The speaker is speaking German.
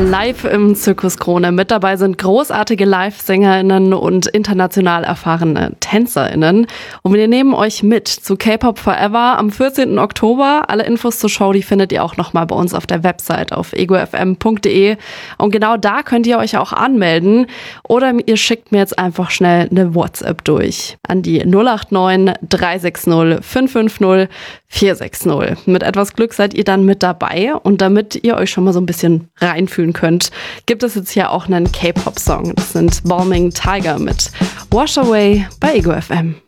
live im Zirkus Krone. Mit dabei sind großartige Live-SängerInnen und international erfahrene TänzerInnen. Und wir nehmen euch mit zu K-Pop Forever am 14. Oktober. Alle Infos zur Show, die findet ihr auch nochmal bei uns auf der Website auf egofm.de. Und genau da könnt ihr euch auch anmelden. Oder ihr schickt mir jetzt einfach schnell eine WhatsApp durch an die 089 360 550 460. Mit etwas Glück seid ihr dann mit dabei. Und damit ihr euch schon mal so ein bisschen reinfühlen könnt, gibt es jetzt hier auch einen K-Pop-Song. Das sind Balming Tiger mit Wash Away bei Ego FM.